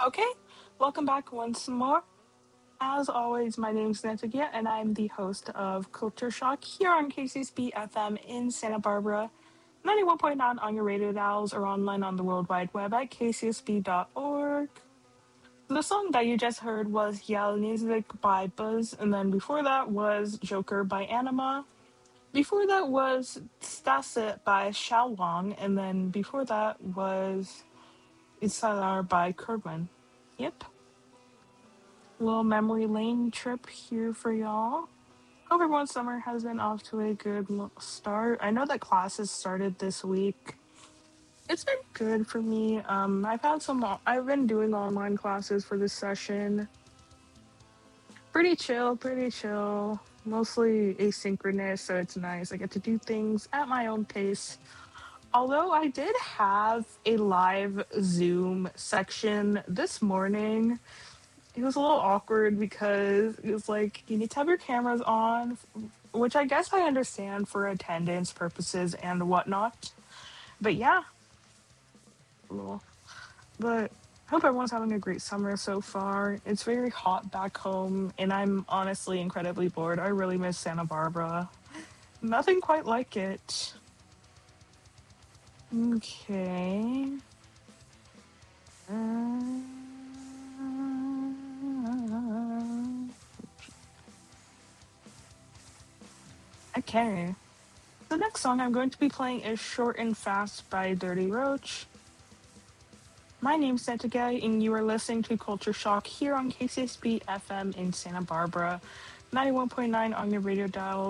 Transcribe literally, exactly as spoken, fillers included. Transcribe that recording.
Okay, welcome back once more. As always, my name is Nantagia, and I'm the host of Culture Shock here on K C S B F M in Santa Barbara, ninety-one point nine on your radio dials or online on the World Wide Web at k c s b dot org. The song that you just heard was Yell Music by Buzz, and then before that was Joker by Anima. Before that was Stasit by Xiao Wang, and then before that was Isalar by Kerwin. Yep. Little memory lane trip here for y'all. Hope everyone's summer has been off to a good lo- start. I know that classes started this week. It's been good for me. Um, I've had some. I've been doing online classes for this session. Pretty chill, pretty chill. Mostly asynchronous, so it's nice. I get to do things at my own pace. Although I did have a live Zoom section this morning, it was a little awkward because it was like you need to have your cameras on, which I guess I understand for attendance purposes and whatnot. But yeah, cool. But I hope everyone's having a great summer so far. It's very hot back home, and I'm honestly incredibly bored. I really miss Santa Barbara. Nothing quite like it. Okay. Uh, okay. The next song I'm going to be playing is Short and Fast by Dirty Roach. My name's Santa Gay, and you are listening to Culture Shock here on K C S B F M in Santa Barbara, ninety-one point nine on your radio dial,